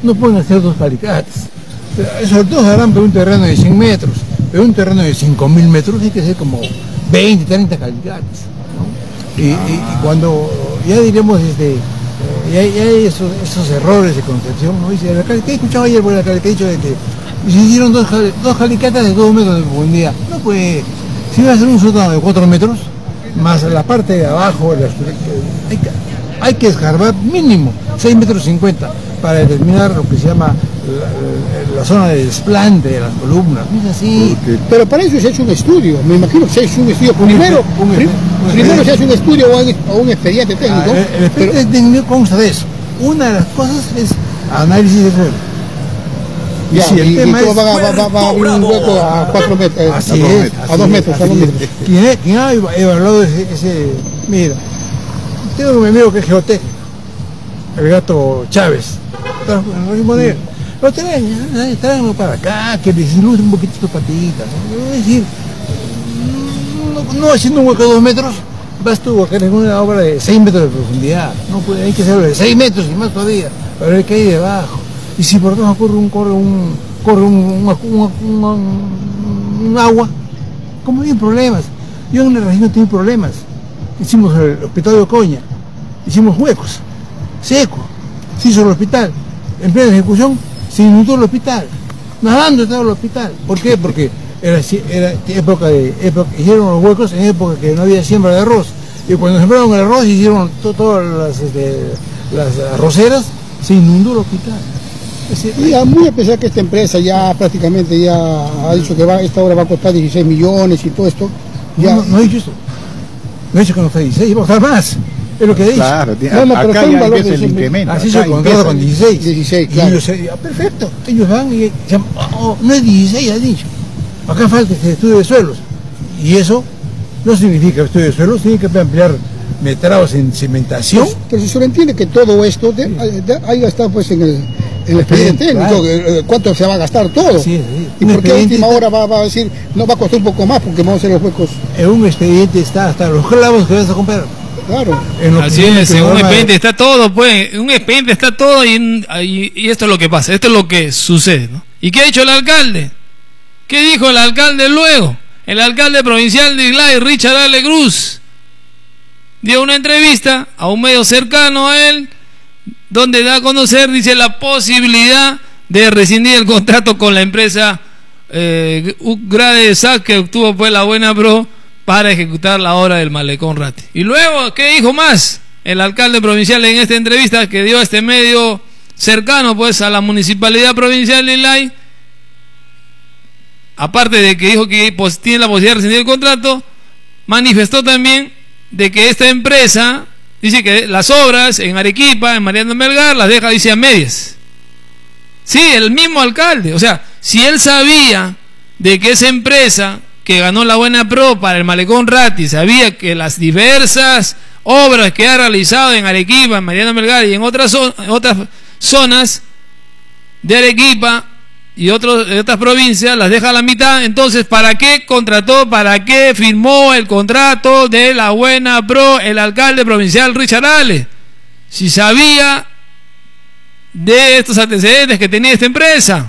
no pueden hacer 2 alicates. Esos 2 harán por un terreno de 100 metros, pero un terreno de 5.000 metros hay que hacer como 20, 30 alicates, ¿no? Y cuando ya diremos ya hay esos errores de concepción, ¿no? Dice, ¿qué he escuchado ayer por la que he dicho de que se hicieron 2 alicates de 2 metros de profundidad? No, pues, si va a ser un sótano de 4 metros, más la parte de abajo, hay que escarbar mínimo 6,50 metros para determinar lo que se llama la zona de desplante de las columnas. No es así. Pero para eso se ha hecho un estudio, me imagino que se ha hecho un estudio. Primero se hace un estudio o un expediente técnico. El expediente técnico consta de eso. Una de las cosas es análisis de suelo. Y si el tema es, va a abrir un hueco a 4 metros, a 2 metros. ¿Quién ha evaluado ese? Mira, tengo un amigo que es geotécnico, el gato Chávez. Lo tráiganlo para acá, que les ilustre un poquitito patitas. Es decir, no haciendo un hueco de 2 metros, vas tú a hacer una obra de 6 metros de profundidad. No puede, hay que hacerlo de 6 metros y más todavía, para ver qué hay debajo. Y si por debajo corre un agua, ¿cómo hay problemas? Yo en la región no tengo problemas. Hicimos el hospital de Ocoña, hicimos huecos, seco, se hizo el hospital. En plena ejecución se inundó el hospital, nadando estaba el hospital. ¿Por qué? Porque era hicieron los huecos en época que no había siembra de arroz. Y cuando sembraron el arroz hicieron todas las arroceras, se inundó el hospital. Y muy a pesar que esta empresa ya prácticamente ya ha dicho que esta obra va a costar 16 millones y todo esto. Ya... No he dicho esto. No he dicho que no está 16, va a costar más. Es lo que he dicho. Claro, acá ya empieza el incremento. Así se contrata con 16. 16, claro. Y ellos perfecto. Ellos van y dicen, no es 16, ha dicho. Acá falta este estudio de suelos. Y eso no significa estudio de suelos, tiene que ampliar metrados en cimentación. Pero se sobreentiende que todo esto ahí está pues en el expediente técnico, claro. ¿Cuánto se va a gastar todo? Sí. ¿Y por qué a última hora va a decir, no va a costar un poco más porque vamos a hacer los huecos? En un expediente está hasta los clavos que vas a comprar. Claro. Así es, en un expediente está todo, pues, en un expediente está todo y esto es lo que pasa, esto es lo que sucede, ¿no? ¿Y qué ha dicho el alcalde? ¿Qué dijo el alcalde luego? El alcalde provincial de Islay, Richard Ale Cruz, dio una entrevista a un medio cercano a él, donde da a conocer, dice, la posibilidad de rescindir el contrato con la empresa Grade SAC que obtuvo pues la Buena Pro para ejecutar la obra del Malecón Ratti. Y luego, ¿qué dijo más el alcalde provincial en esta entrevista que dio a este medio cercano pues a la municipalidad provincial de Islay? Aparte de que dijo que pues, tiene la posibilidad de rescindir el contrato, manifestó también de que esta empresa dice que las obras en Arequipa, en Mariano Melgar, las deja, dice, a medias. Sí, el mismo alcalde. O sea, si él sabía de que esa empresa que ganó la Buena Pro para el Malecón Ratti sabía que las diversas obras que ha realizado en Arequipa, en Mariano Melgar y en otras zonas de Arequipa y otras provincias las deja a la mitad, entonces ¿para qué contrató, para qué firmó el contrato de la Buena Pro el alcalde provincial Richard Ale? Si sabía de estos antecedentes que tenía esta empresa.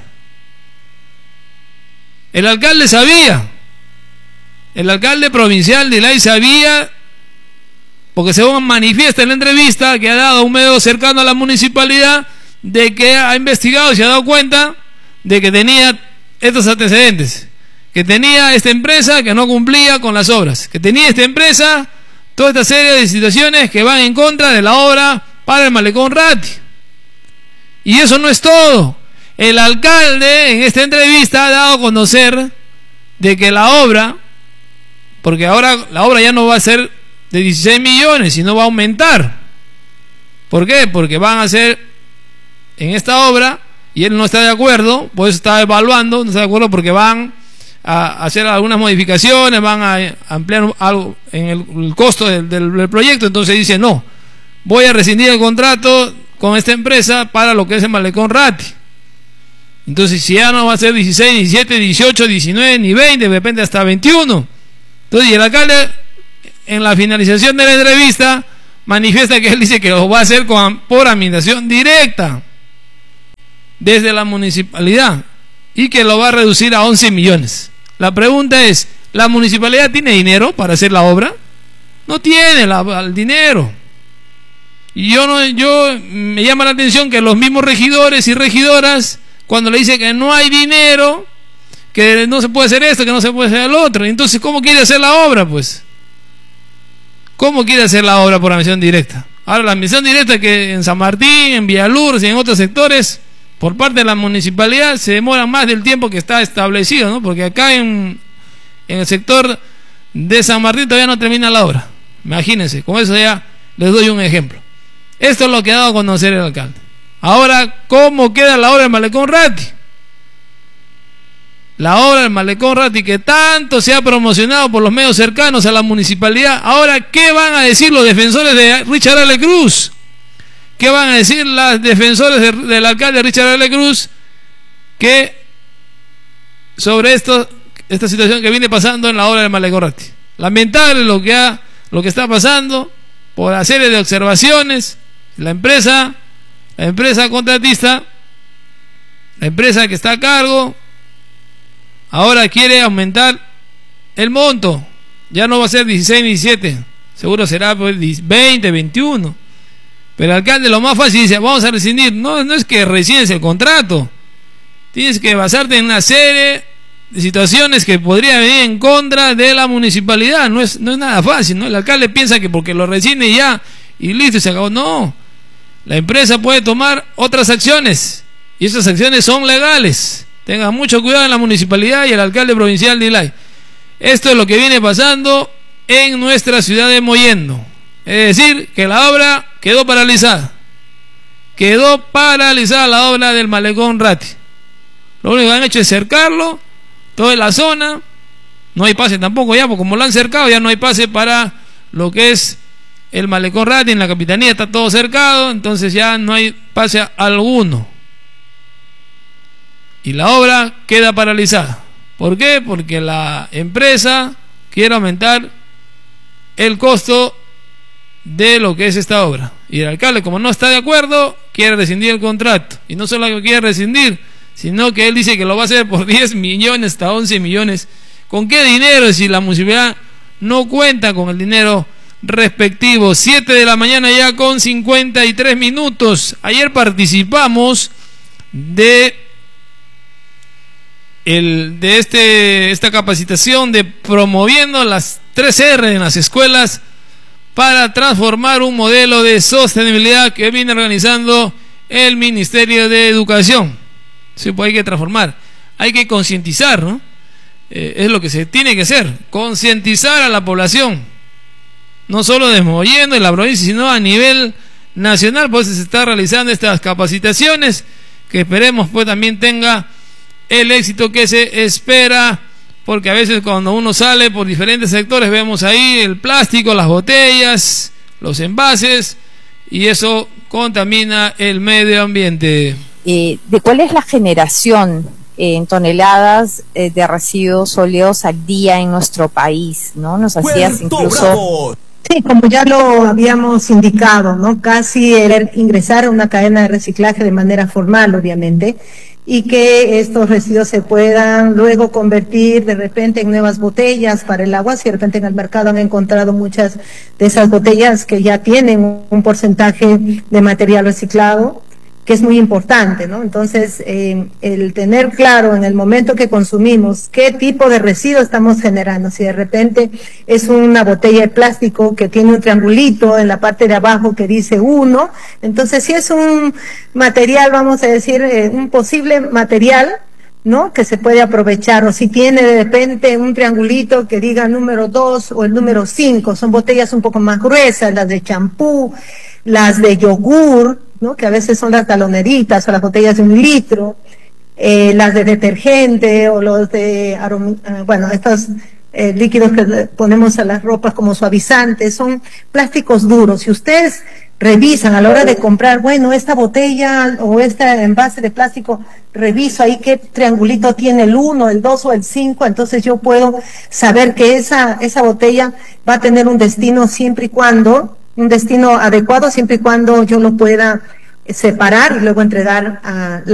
El alcalde sabía. El alcalde provincial de Islay sabía, porque según manifiesta en la entrevista que ha dado un medio cercano a la municipalidad, de que ha investigado y se ha dado cuenta de que tenía estos antecedentes, que tenía esta empresa que no cumplía con las obras, que tenía esta empresa toda esta serie de situaciones que van en contra de la obra para el Malecón Ratti. Y eso no es todo. El alcalde en esta entrevista ha dado a conocer de que la obra, porque ahora la obra ya no va a ser de 16 millones, sino va a aumentar. ¿Por qué? Porque van a hacer en esta obra, y él no está de acuerdo, pues está evaluando, no está de acuerdo porque van a hacer algunas modificaciones, van a ampliar algo en el costo del proyecto. Entonces dice, no, voy a rescindir el contrato con esta empresa para lo que es el Malecón Ratti. Entonces si ya no va a ser 16, 17, 18, 19 ni 20, de repente hasta 21. Entonces, y el alcalde en la finalización de la entrevista manifiesta que él dice que lo va a hacer por administración directa. desde la municipalidad y que lo va a reducir a 11 millones. La pregunta es, ¿la municipalidad tiene dinero para hacer la obra? No tiene el dinero. Y yo me llama la atención que los mismos regidores y regidoras, cuando le dicen que no hay dinero, que no se puede hacer esto, que no se puede hacer el otro, entonces ¿cómo quiere hacer la obra? Pues ¿cómo quiere hacer la obra por admisión directa? Ahora, la admisión directa que en San Martín, en Villalur y en otros sectores, por parte de la municipalidad, se demora más del tiempo que está establecido, ¿no? Porque acá en el sector de San Martín todavía no termina la obra. Imagínense, con eso ya les doy un ejemplo. Esto es lo que ha dado a conocer el alcalde. Ahora, ¿cómo queda la obra del Malecón Ratti? La obra del Malecón Ratti, que tanto se ha promocionado por los medios cercanos a la municipalidad. Ahora, ¿qué van a decir los defensores de Richard L. Cruz? ¿Qué van a decir las defensores del alcalde Richard L. Cruz que sobre esta situación que viene pasando en la obra del Malecón Ratti? Lamentable lo que está pasando por la serie de observaciones. La empresa contratista, la empresa que está a cargo, ahora quiere aumentar el monto. Ya no va a ser 16 ni 17, seguro será pues 20, 21. Pero el alcalde lo más fácil dice, vamos a rescindir. No es que rescindes el contrato. Tienes que basarte en una serie de situaciones que podrían venir en contra de la municipalidad. No es nada fácil, ¿no? El alcalde piensa que porque lo rescinde ya y listo, y se acabó. No. La empresa puede tomar otras acciones y esas acciones son legales. Tengan mucho cuidado en la municipalidad y el alcalde provincial de Islay. Esto es lo que viene pasando en nuestra ciudad de Mollendo. Es decir, que la obra quedó paralizada. Quedó paralizada la obra del Malecón Ratti. Lo único que han hecho es cercarlo, toda la zona. No hay pase tampoco ya, porque como lo han cercado, ya no hay pase para lo que es el Malecón Ratti. En la capitanía está todo cercado, entonces ya no hay pase alguno. Y la obra queda paralizada. ¿Por qué? Porque la empresa quiere aumentar el costo de lo que es esta obra. Y el alcalde, como no está de acuerdo, quiere rescindir el contrato. Y no solo que quiere rescindir, sino que él dice que lo va a hacer por 10 millones hasta 11 millones. ¿Con qué dinero si la municipalidad no cuenta con el dinero respectivo? 7 de la mañana ya con 53 minutos. Ayer participamos de esta capacitación de promoviendo las 3R en las escuelas para transformar un modelo de sostenibilidad que viene organizando el Ministerio de Educación. Sí, pues hay que transformar, hay que concientizar, ¿no? Es lo que se tiene que hacer, concientizar a la población, no solo de Mollendo, en la provincia, sino a nivel nacional. Pues se está realizando estas capacitaciones que esperemos pues también tenga el éxito que se espera, porque a veces cuando uno sale por diferentes sectores vemos ahí el plástico, las botellas, los envases, y eso contamina el medio ambiente. ¿De cuál es la generación en toneladas de residuos sólidos al día en nuestro país, ¿no? Nos hacías incluso... Sí, como ya lo habíamos indicado, ¿no? Casi el ingresar a una cadena de reciclaje de manera formal, obviamente, y que estos residuos se puedan luego convertir de repente en nuevas botellas para el agua. Si de repente en el mercado han encontrado muchas de esas botellas que ya tienen un porcentaje de material reciclado, que es muy importante, ¿no? Entonces, el tener claro en el momento que consumimos qué tipo de residuo estamos generando. Si de repente es una botella de plástico que tiene un triangulito en la parte de abajo que dice 1, entonces si es un material, vamos a decir, un posible material, ¿no?, que se puede aprovechar, o si tiene de repente un triangulito que diga número 2 o el número 5, son botellas un poco más gruesas, las de champú, las de yogur, ¿no?, que a veces son las taloneritas o las botellas de 1 litro, las de detergente o los de estos líquidos que ponemos a las ropas como suavizantes, son plásticos duros. Si ustedes revisan a la hora de comprar, bueno, esta botella o este envase de plástico, reviso ahí qué triangulito tiene, el 1, el 2 o el 5, entonces yo puedo saber que esa botella va a tener un destino un destino adecuado siempre y cuando yo lo pueda separar y luego entregar a